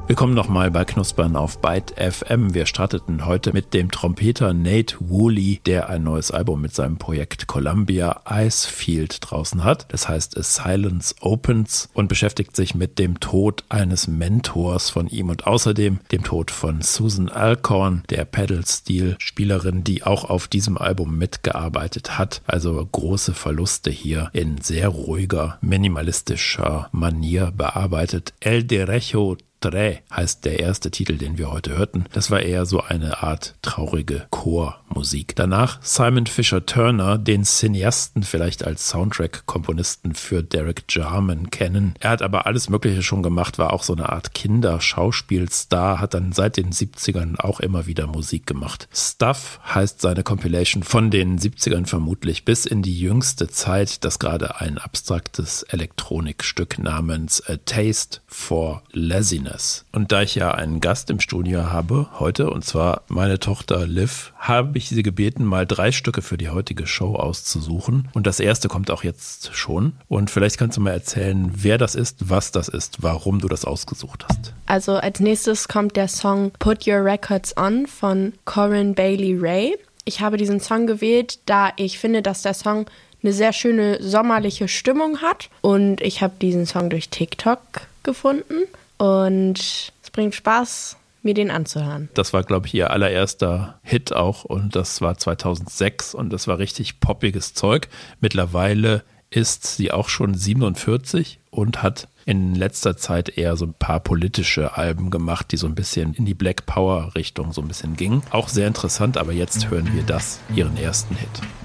Willkommen nochmal bei Knuspern auf Byte FM. Wir starteten heute mit dem Trompeter Nate Wooley, der ein neues Album mit seinem Projekt Columbia Icefield draußen hat. Das heißt A Silence Opens und beschäftigt sich mit dem Tod eines Mentors von ihm und außerdem dem Tod von Susan Alcorn, der Pedal-Steel-Spielerin, die auch auf diesem Album mitgearbeitet hat. Also große Verluste hier in sehr ruhiger, minimalistischer Manier bearbeitet. El Derecho heißt der erste Titel, den wir heute hörten. Das war eher so eine Art traurige Chormusik. Danach Simon Fisher Turner, den Cineasten vielleicht als Soundtrack-Komponisten für Derek Jarman kennen. Er hat aber alles Mögliche schon gemacht, war auch so eine Art Kinderschauspielstar, hat dann seit den 70ern auch immer wieder Musik gemacht. Stuff heißt seine Compilation von den 70ern vermutlich bis in die jüngste Zeit, das gerade ein abstraktes Elektronikstück namens A Taste for Laziness. Und da ich ja einen Gast im Studio habe heute, und zwar meine Tochter Liv, habe ich sie gebeten, mal 3 Stücke für die heutige Show auszusuchen. Und das erste kommt auch jetzt schon. Und vielleicht kannst du mal erzählen, wer das ist, was das ist, warum du das ausgesucht hast. Also als nächstes kommt der Song Put Your Records On von Corinne Bailey Rae. Ich habe diesen Song gewählt, da ich finde, dass der Song eine sehr schöne sommerliche Stimmung hat. Und ich habe diesen Song durch TikTok gefunden. Und es bringt Spaß, mir den anzuhören. Das war, glaube ich, ihr allererster Hit auch und das war 2006 und das war richtig poppiges Zeug. Mittlerweile ist sie auch schon 47 und hat in letzter Zeit eher so ein paar politische Alben gemacht, die so ein bisschen in die Black Power Richtung so ein bisschen gingen. Auch sehr interessant, aber jetzt hören wir das, ihren ersten Hit.